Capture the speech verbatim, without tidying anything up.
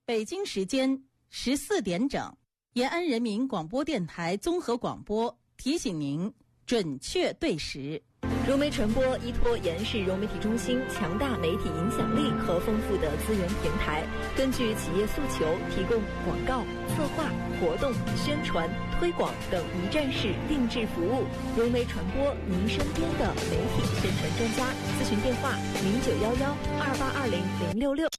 北京时间十四点整，延安人民广播电台综合广播提醒您准确对时。 融媒传播依托延安市融媒体中心强大媒体影响力和丰富的资源平台，根据企业诉求提供广告、策划、活动、宣传、推广等一站式定制服务。融媒传播，您身边的媒体宣传专家。咨询电话：零九幺幺二八二零零六六。